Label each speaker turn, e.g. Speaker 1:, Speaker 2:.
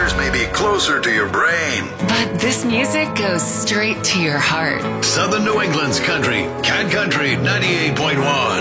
Speaker 1: ears may be closer to your brain.
Speaker 2: But this music goes straight to your heart.
Speaker 1: Southern New England's country, Cat Country 98.1.